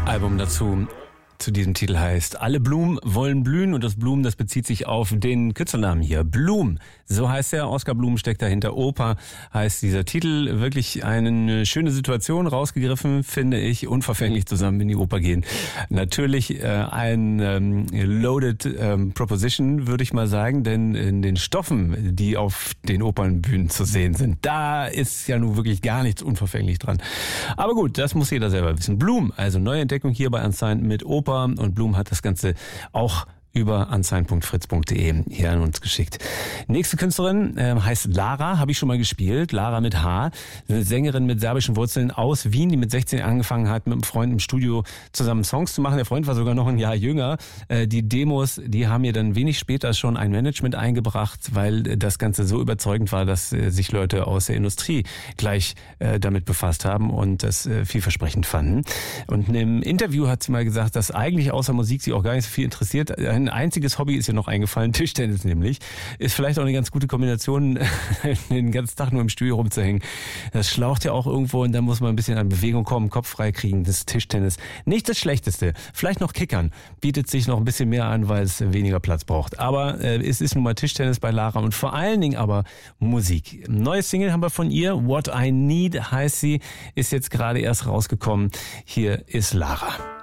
Album dazu zu diesem Titel heißt Alle Blumen wollen blühen, und das Blumen, das bezieht sich auf den Künstlernamen hier. Blum, so heißt er. Oskar Blum steckt dahinter. Oper heißt dieser Titel. Wirklich eine schöne Situation rausgegriffen, finde ich. Unverfänglich zusammen in die Oper gehen. Natürlich ein loaded Proposition, würde ich mal sagen, denn in den Stoffen, die auf den Opernbühnen zu sehen sind, da ist ja nun wirklich gar nichts unverfänglich dran. Aber gut, das muss jeder selber wissen. Blum, also neue Entdeckung hier bei Unsigned mit Oper, und Blum hat das Ganze auch über unsigned.fritz.de hier an uns geschickt. Nächste Künstlerin heißt Lara, habe ich schon mal gespielt. Lara mit H, eine Sängerin mit serbischen Wurzeln aus Wien, die mit 16 angefangen hat, mit einem Freund im Studio zusammen Songs zu machen. Der Freund war sogar noch ein Jahr jünger. Die Demos, die haben ihr dann wenig später schon ein Management eingebracht, weil das Ganze so überzeugend war, dass sich Leute aus der Industrie gleich damit befasst haben und das vielversprechend fanden. Und in einem Interview hat sie mal gesagt, dass eigentlich außer Musik sie auch gar nicht so viel interessiert. Ein einziges Hobby ist ihr noch eingefallen, Tischtennis nämlich. Ist vielleicht auch eine ganz gute Kombination, den ganzen Tag nur im Studio rumzuhängen. Das schlaucht ja auch irgendwo, und da muss man ein bisschen an Bewegung kommen, Kopf frei kriegen. Das Tischtennis, nicht das Schlechteste. Vielleicht noch Kickern, bietet sich noch ein bisschen mehr an, weil es weniger Platz braucht. Aber es ist nun mal Tischtennis bei Lara und vor allen Dingen aber Musik. Ein neues Single haben wir von ihr, What I Need heißt sie, ist jetzt gerade erst rausgekommen. Hier ist Lara.